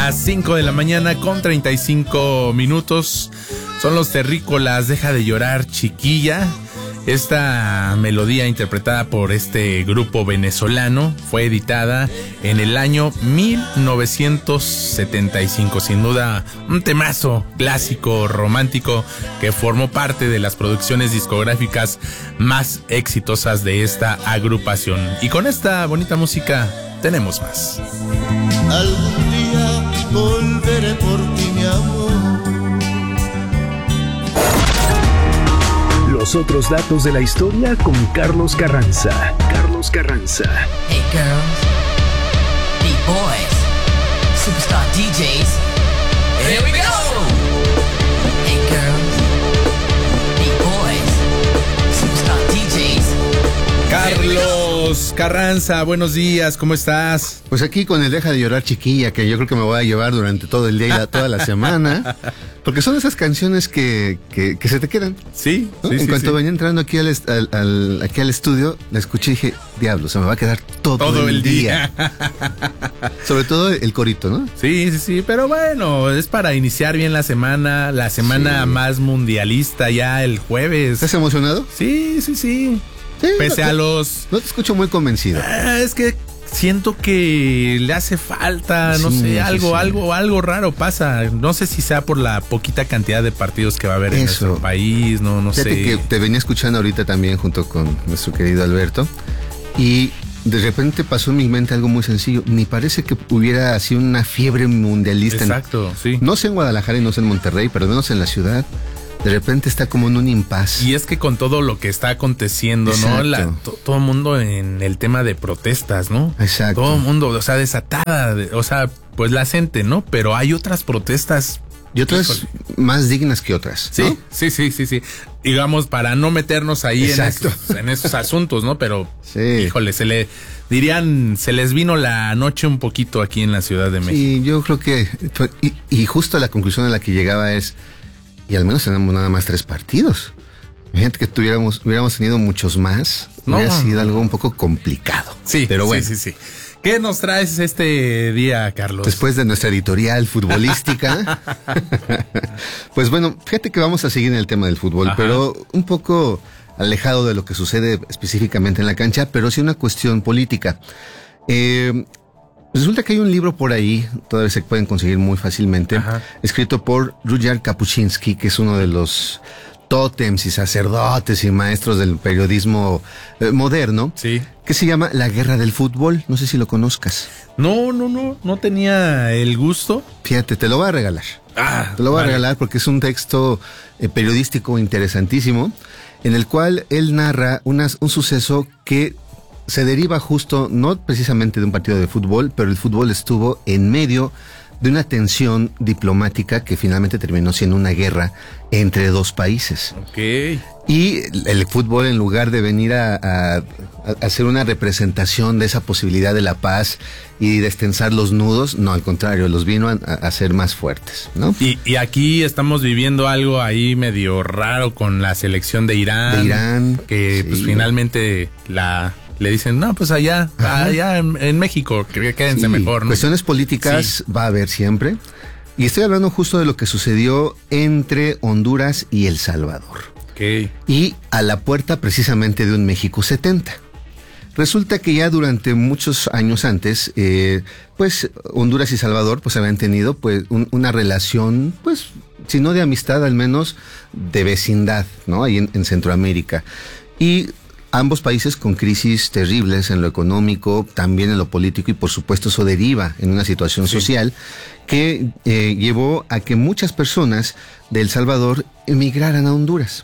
las 5 de la mañana con 35 minutos. Son los Terrícolas, Deja de llorar, chiquilla. Esta melodía interpretada por este grupo venezolano fue editada en el año 1975. Sin duda, un temazo clásico, romántico, que formó parte de las producciones discográficas más exitosas de esta agrupación. Y con esta bonita música tenemos más. Algún día volveré por ti, mi amor. Los otros datos de la historia con Carlos Carranza. Carlos Carranza. Hey girls, beat boys, superstar DJs. Here we go. Hey girls, beat boys, superstar DJs. Carlos Carranza, buenos días, ¿cómo estás? Pues aquí con el Deja de llorar, chiquilla, que yo creo que me voy a llevar durante todo el día y toda la semana, porque son esas canciones que se te quedan. Sí, ¿no? sí, En sí, cuanto sí. venía entrando aquí aquí al estudio, la escuché y dije, diablo, se me va a quedar todo el día. Sobre todo el corito, ¿no? Sí, sí, sí, pero bueno, es para iniciar bien la semana Sí. más mundialista ya el jueves. ¿Estás emocionado? Sí, sí, sí. Sí, Pese a los... No te escucho muy convencido. Es que siento que le hace falta, no Sí, sé, sí, algo, sí. algo raro pasa. No sé si sea por la poquita cantidad de partidos que va a haber en Eso. nuestro país, no Fíjate sé. que te venía escuchando ahorita también junto con nuestro querido Alberto y de repente pasó en mi mente algo muy sencillo. Ni parece que hubiera así una fiebre mundialista. Exacto, sí. No sé en Guadalajara y no sé en Monterrey, pero al menos en la ciudad, de repente está como en un impasse. Y es que con todo lo que está aconteciendo, ¿no? Exacto. Todo el mundo en el tema de protestas, ¿no? Exacto. Todo el mundo, o sea, desatada, o sea, pues la gente, ¿no? Pero hay otras protestas. Y otras Híjole. más dignas que otras, ¿no? Sí, sí. Digamos, para no meternos ahí Exacto. en esos asuntos, ¿no? Pero, Sí. híjole, se les vino la noche un poquito aquí en la Ciudad de México. Y yo creo que, y justo la conclusión a la que llegaba es, y al menos tenemos nada más 3 partidos. Imagínate que hubiéramos tenido muchos más, No. hubiera sido algo un poco complicado. Sí, pero bueno. sí. ¿Qué nos traes este día, Carlos? Después de nuestra editorial futbolística, pues bueno, fíjate que vamos a seguir en el tema del fútbol, Ajá. pero un poco alejado de lo que sucede específicamente en la cancha, pero sí una cuestión política. Resulta que hay un libro por ahí, todavía se pueden conseguir muy fácilmente, Ajá. escrito por Rudyard Kapuscinski, que es uno de los tótems y sacerdotes y maestros del periodismo moderno, Sí. que se llama La Guerra del Fútbol. No sé si lo conozcas. No tenía el gusto. Fíjate, te lo voy a regalar. Te lo voy a vale. regalar porque es un texto periodístico interesantísimo en el cual él narra un suceso que se deriva justo, no precisamente de un partido de fútbol, pero el fútbol estuvo en medio de una tensión diplomática que finalmente terminó siendo una guerra entre 2 países. Ok. Y el fútbol, en lugar de venir a hacer una representación de esa posibilidad de la paz y destensar los nudos, no, al contrario, los vino a hacer más fuertes, ¿no? Y aquí estamos viviendo algo ahí medio raro con la selección de Irán. De Irán, Que pues sí. finalmente le dicen, no, pues allá en México, que quédense Sí, mejor, ¿no? Cuestiones políticas va a haber siempre. Y estoy hablando justo de lo que sucedió entre Honduras y El Salvador. Ok. Y a la puerta precisamente de un México 70. Resulta que ya durante muchos años antes, pues Honduras y Salvador pues habían tenido pues una relación, pues si no de amistad, al menos de vecindad, ¿no? Ahí en Centroamérica. Y ambos países con crisis terribles en lo económico, también en lo político, y por supuesto eso deriva en una situación social que llevó a que muchas personas de El Salvador emigraran a Honduras.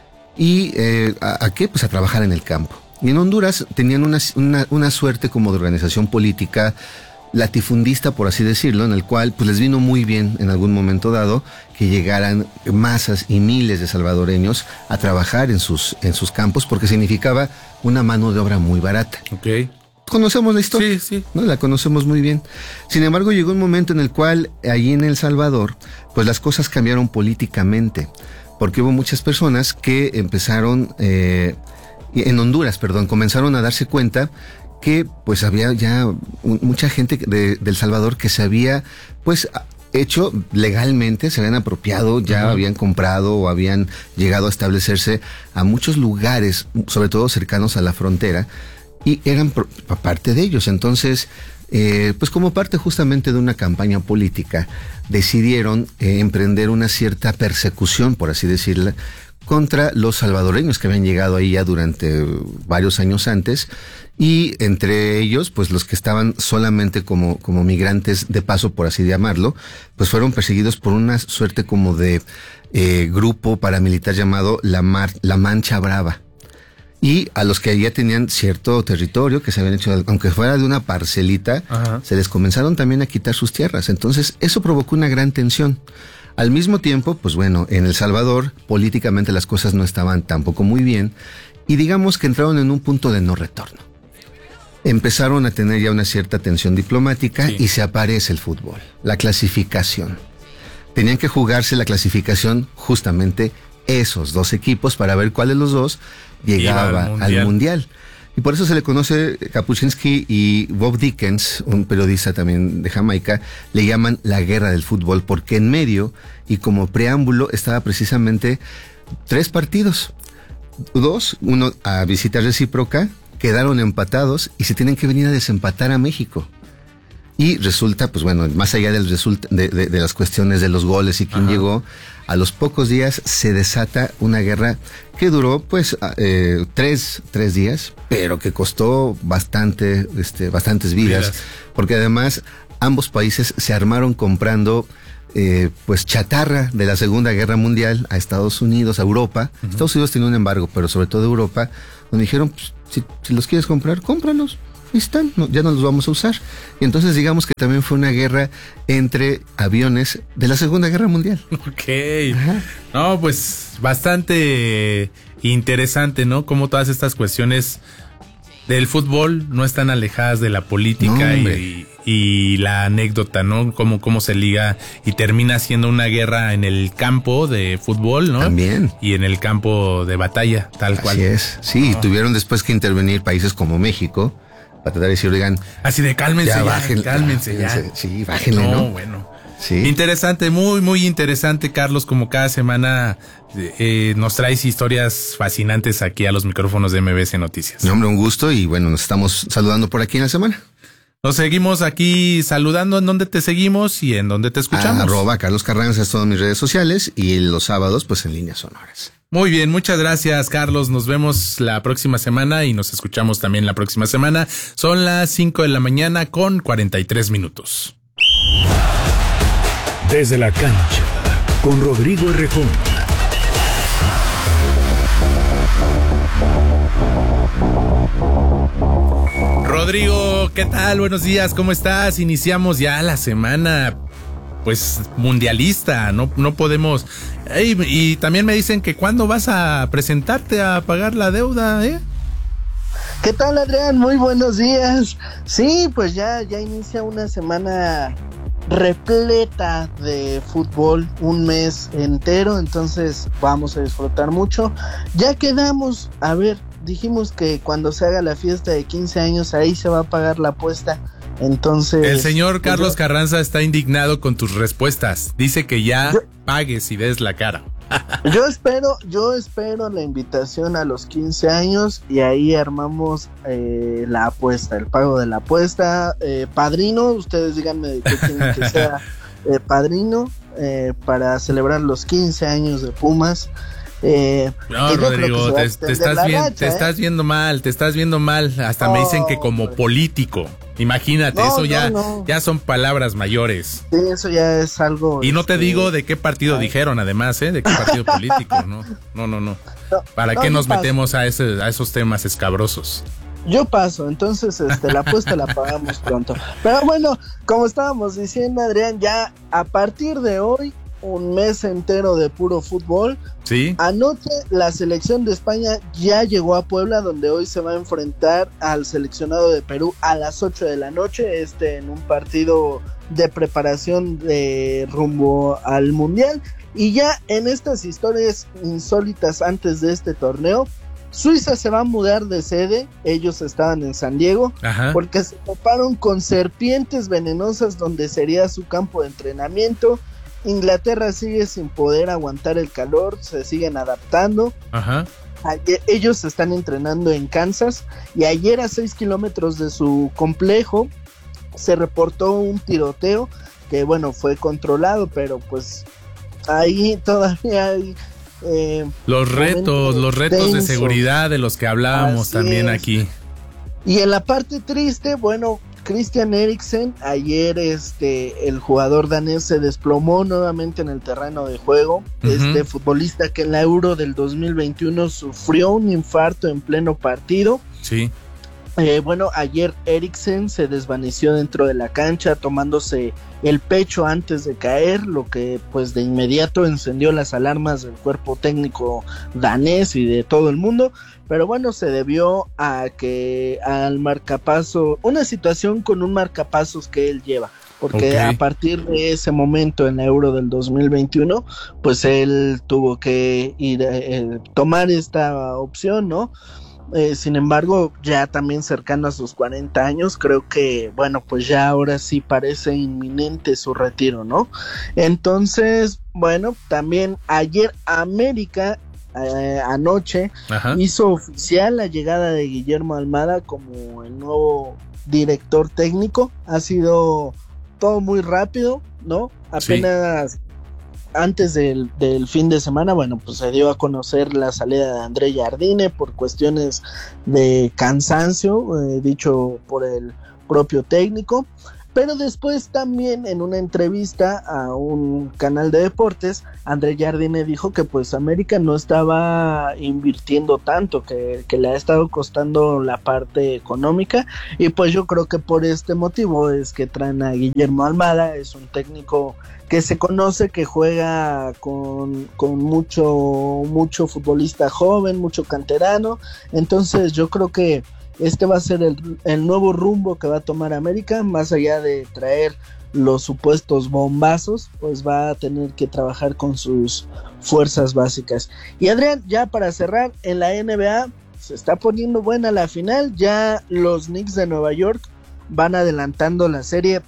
¿Y a qué? Pues a trabajar en el campo. Y en Honduras tenían una suerte como de organización política latifundista, por así decirlo, en el cual pues les vino muy bien en algún momento dado que llegaran masas y miles de salvadoreños a trabajar en sus campos, porque significaba una mano de obra muy barata. Ok. Conocemos la historia, Sí. ¿no? La conocemos muy bien. Sin embargo, llegó un momento en el cual allí en El Salvador, pues las cosas cambiaron políticamente, porque hubo muchas personas que empezaron, en Honduras, perdón, comenzaron a darse cuenta que pues había ya mucha gente de El Salvador que se había pues hecho legalmente, se habían apropiado, ya habían comprado o habían llegado a establecerse a muchos lugares, sobre todo cercanos a la frontera, y eran parte de ellos. Entonces, pues como parte justamente de una campaña política, decidieron emprender una cierta persecución, por así decirla, contra los salvadoreños que habían llegado ahí ya durante varios años antes, y entre ellos, pues los que estaban solamente como migrantes de paso, por así llamarlo, pues fueron perseguidos por una suerte como de grupo paramilitar llamado la Mancha Brava. Y a los que ya tenían cierto territorio, que se habían hecho, aunque fuera de una parcelita, se les comenzaron también a quitar sus tierras. Entonces, eso provocó una gran tensión. Al mismo tiempo, pues bueno, en El Salvador, políticamente las cosas no estaban tampoco muy bien, y digamos que entraron en un punto de no retorno. Empezaron a tener ya una cierta tensión diplomática, y se aparece el fútbol, la clasificación. Tenían que jugarse la clasificación justamente esos dos equipos para ver cuál de los dos llegaba al mundial. Y por eso se le conoce, Kapuscinski y Bob Dickens, un periodista también de Jamaica, le llaman la guerra del fútbol, porque en medio y como preámbulo estaba precisamente 3 partidos. 2, uno a visita recíproca, quedaron empatados y se tienen que venir a desempatar a México. Y resulta, pues bueno, más allá del de las cuestiones de los goles y quién llegó, a los pocos días se desata una guerra que duró pues 3 días, pero que costó bastantes vidas, porque además ambos países se armaron comprando pues chatarra de la Segunda Guerra Mundial a Estados Unidos, a Europa. Estados Unidos tiene un embargo, pero sobre todo Europa, donde dijeron, pues, si los quieres comprar, cómpralos. Ahí están, ya no los vamos a usar. Y entonces digamos que también fue una guerra entre aviones de la Segunda Guerra Mundial. Ok. No, pues bastante interesante, ¿no? Como todas estas cuestiones del fútbol no están alejadas de la política y la anécdota, ¿no? Cómo se liga y termina siendo una guerra en el campo de fútbol, ¿no? También. Y en el campo de batalla, tal cual. Así es. Sí, tuvieron después que intervenir países como México para tratar de decir, oigan, así de cálmense ya, cálmense ya. Sí, bájenle, ¿no? Bueno. Sí. Interesante, muy, muy interesante, Carlos, como cada semana nos traes historias fascinantes aquí a los micrófonos de MBS Noticias. No, hombre, un gusto, y bueno, nos estamos saludando por aquí en la semana. Nos seguimos aquí saludando. ¿En dónde te seguimos y en dónde te escuchamos? @Carlos Carranza es todas mis redes sociales, y los sábados pues en Líneas Sonoras. Muy bien, muchas gracias, Carlos. Nos vemos la próxima semana y nos escuchamos también la próxima semana. Son las 5 de la mañana con 43 minutos. Desde la cancha, con Rodrigo Herrejón. Rodrigo, ¿qué tal? Buenos días, ¿cómo estás? Iniciamos ya la semana, pues, mundialista, no podemos... y también me dicen que ¿cuándo vas a presentarte a pagar la deuda, eh? ¿Qué tal, Adrián? Muy buenos días. Sí, pues ya inicia una semana repleta de fútbol, un mes entero, entonces vamos a disfrutar mucho. Ya quedamos, dijimos que cuando se haga la fiesta de 15 años, ahí se va a pagar la apuesta. Entonces, el señor Carlos Carranza está indignado con tus respuestas. Dice que ya pagues y des la cara. Yo espero la invitación a los 15 años y ahí armamos la apuesta, el pago de la apuesta. Padrino, ustedes díganme de qué tienen que ser padrino para celebrar los 15 años de Pumas. No, Rodrigo, te estás viendo mal. Hasta me dicin que como político. Imagínate, ya son palabras mayores. Sí, eso ya es algo. Y no te digo de qué partido dijeron, además, de qué partido político. No. ¿Para qué nos metemos a esos temas escabrosos? Yo paso, entonces la apuesta la pagamos pronto. Pero bueno, como estábamos diciendo, Adrián, ya a partir de hoy, un mes entero de puro fútbol. Sí. Anoche la selección de España ya llegó a Puebla, donde hoy se va a enfrentar al seleccionado de Perú a las 8 de la noche, en un partido de preparación de rumbo al Mundial. Y ya en estas historias insólitas antes de este torneo, Suiza se va a mudar de sede, ellos estaban en San Diego, Ajá. porque se toparon con serpientes venenosas donde sería su campo de entrenamiento. Inglaterra sigue sin poder aguantar el calor, se siguen adaptando. Ajá. Ellos están entrenando en Kansas y ayer a 6 kilómetros de su complejo se reportó un tiroteo que bueno, fue controlado, pero pues ahí todavía hay los retos tensos. de seguridad de los que hablábamos Así también es. aquí. Y en la parte triste, bueno, Christian Eriksen, ayer el jugador danés se desplomó nuevamente en el terreno de juego. Uh-huh. Futbolista que en la Euro del 2021 sufrió un infarto en pleno partido. Sí. Bueno, ayer Eriksen se desvaneció dentro de la cancha tomándose el pecho antes de caer, lo que pues de inmediato encendió las alarmas del cuerpo técnico danés y de todo el mundo. Pero bueno, se debió al marcapaso, una situación con un marcapasos que él lleva, porque Okay. a partir de ese momento en la Euro del 2021, pues él tuvo que ir tomar esta opción, ¿no? Sin embargo, ya también cercano a sus 40 años, creo que, bueno, pues ya ahora sí parece inminente su retiro, ¿no? Entonces, bueno, también ayer América, anoche, Ajá. hizo oficial la llegada de Guillermo Almada como el nuevo director técnico. Ha sido todo muy rápido, ¿no? Apenas antes del fin de semana, bueno, pues se dio a conocer la salida de André Jardine por cuestiones de cansancio, dicho por el propio técnico. Pero después también en una entrevista a un canal de deportes, André Jardine dijo que pues América no estaba invirtiendo tanto, que le ha estado costando la parte económica, y pues yo creo que por este motivo es que traen a Guillermo Almada. Es un técnico que se conoce, que juega con mucho futbolista joven, mucho canterano. Entonces yo creo que este va a ser el nuevo rumbo que va a tomar América, más allá de traer los supuestos bombazos, pues va a tener que trabajar con sus fuerzas básicas. Y Adrián, ya para cerrar, en la NBA se está poniendo buena la final, ya los Knicks de Nueva York van adelantando la serie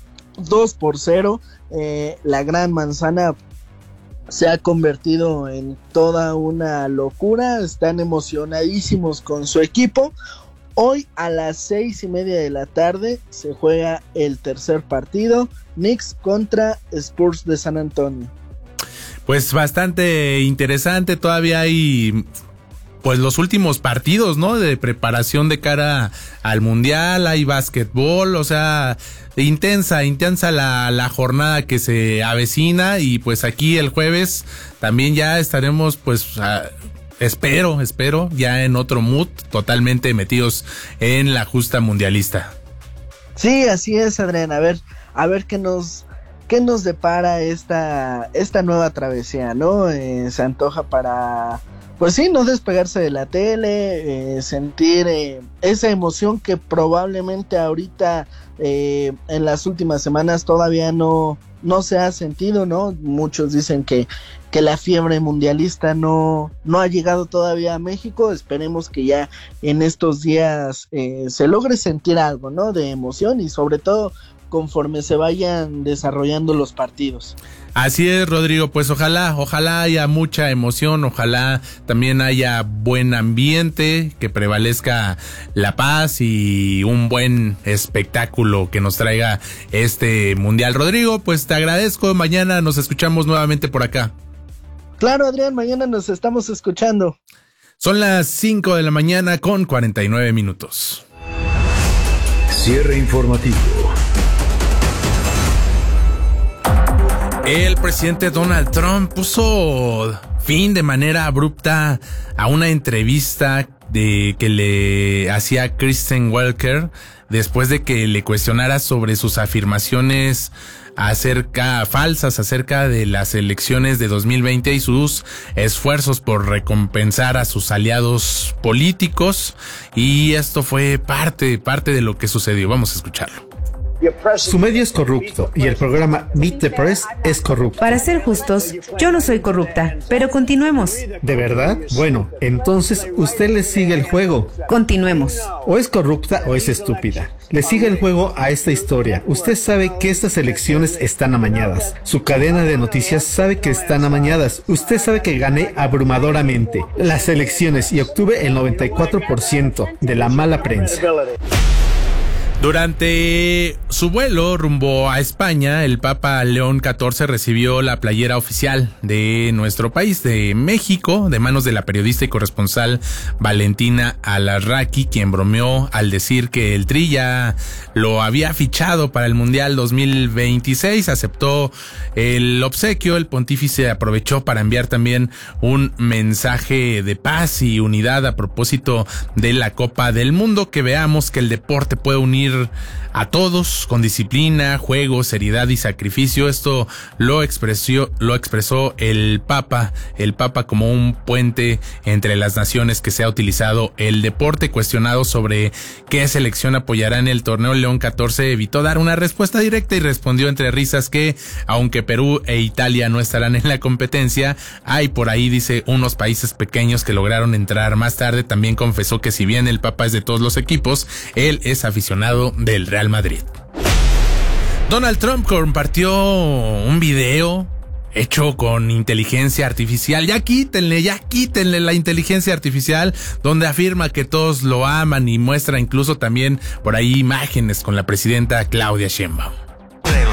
2-0, la Gran Manzana se ha convertido en toda una locura, están emocionadísimos con su equipo. Hoy a las 6:30 de la tarde se juega el tercer partido, Knicks contra Spurs de San Antonio. Pues bastante interesante, todavía hay pues los últimos partidos, ¿no? De preparación de cara al Mundial, hay básquetbol, o sea, intensa la jornada que se avecina, y pues aquí el jueves también ya estaremos pues espero ya en otro mood, totalmente metidos en la justa mundialista. Sí, así es, Adrián, a ver qué nos depara esta nueva travesía, ¿no? Se antoja para, pues sí, no despegarse de la tele, sentir esa emoción que probablemente ahorita en las últimas semanas todavía no se ha sentido, ¿no? Muchos dicen que la fiebre mundialista no ha llegado todavía a México. Esperemos que ya en estos días se logre sentir algo, ¿no? De emoción, y sobre todo conforme se vayan desarrollando los partidos. Así es, Rodrigo, pues ojalá haya mucha emoción, ojalá también haya buen ambiente, que prevalezca la paz y un buen espectáculo que nos traiga este mundial. Rodrigo, pues te agradezco, mañana nos escuchamos nuevamente por acá. Claro, Adrián, mañana nos estamos escuchando. Son las 5 de la mañana con 49 minutos. Cierre informativo. El presidente Donald Trump puso fin de manera abrupta a una entrevista que le hacía Kristen Welker después de que le cuestionara sobre sus afirmaciones falsas acerca de las elecciones de 2020 y sus esfuerzos por recompensar a sus aliados políticos, y esto fue parte de lo que sucedió. Vamos a escucharlo. Su medio es corrupto y el programa Meet the Press es corrupto. Para ser justos, yo no soy corrupta, pero continuemos. ¿De verdad? Bueno, entonces usted le sigue el juego. Continuemos. O es corrupta o es estúpida. Le sigue el juego a esta historia. Usted sabe que estas elecciones están amañadas. Su cadena de noticias sabe que están amañadas. Usted sabe que gané abrumadoramente las elecciones y obtuve el 94% de la mala prensa. Durante su vuelo rumbo a España, el Papa León XIV recibió la playera oficial de nuestro país, de México, de manos de la periodista y corresponsal Valentina Alarraqui, quien bromeó al decir que el Tri ya lo había fichado para el Mundial 2026. Aceptó el obsequio. El pontífice aprovechó para enviar también un mensaje de paz y unidad a propósito de la Copa del Mundo. Que veamos que el deporte puede unir a todos con disciplina, juego, seriedad y sacrificio. Esto lo expresó el Papa como un puente entre las naciones que se ha utilizado el deporte. Cuestionado sobre qué selección apoyará en el torneo, León XIV evitó dar una respuesta directa y respondió entre risas que, aunque Perú e Italia no estarán en la competencia, hay por ahí, dice, unos países pequeños que lograron entrar más tarde. También confesó que si bien el Papa es de todos los equipos, él es aficionado del Real Madrid. Donald Trump compartió un video hecho con inteligencia artificial. Ya quítenle la inteligencia artificial, donde afirma que todos lo aman y muestra incluso también por ahí imágenes con la presidenta Claudia Sheinbaum.